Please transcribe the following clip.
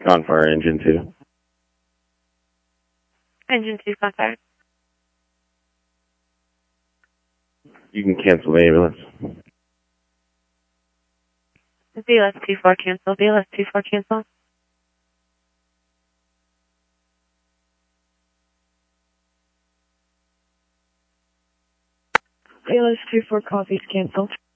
On fire, engine 2. Engine 2's on fire. You can cancel the ambulance. BLS 24 cancel. BLS 24 cancel. BLS 24 copies canceled.